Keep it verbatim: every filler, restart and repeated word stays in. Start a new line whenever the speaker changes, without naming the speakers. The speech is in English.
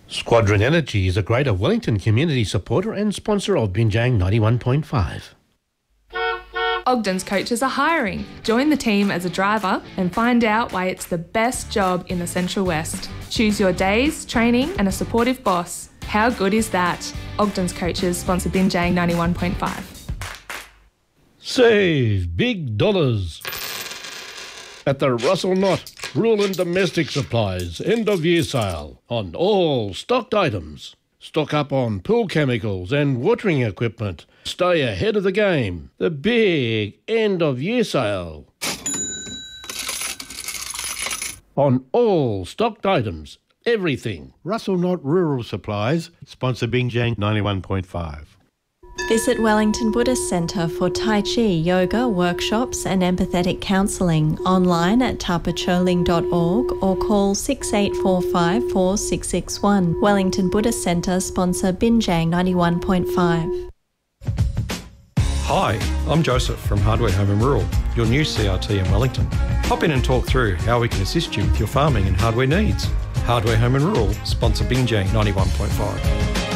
Squadron Energy is a Greater Wellington community supporter and sponsor of Binjang ninety-one point five.
Ogden's coaches are hiring. Join the team as a driver and find out why it's the best job in the Central West. Choose your days, training and a supportive boss. How good is that? Ogden's coaches sponsor Binjang ninety-one point five.
Save big dollars at the Russell Knott Rural and Domestic Supplies end of year sale on all stocked items. Stock up on pool chemicals and watering equipment. Stay ahead of the game. The big end of year sale on all stocked items. Everything.
Russell Knott Rural Supplies, sponsor Binjang ninety-one point five.
Visit Wellington Buddhist Centre for Tai Chi, yoga, workshops and empathetic counselling online at tapacholing dot org or call six eight four five, four six six one. Wellington Buddhist Centre sponsor Binjang ninety-one point five.
Hi, I'm Joseph from Hardware Home and Rural, your new C R T in Wellington. Hop in and talk through how we can assist you with your farming and hardware needs. Hardware Home and Rural sponsor Binjang ninety-one point five.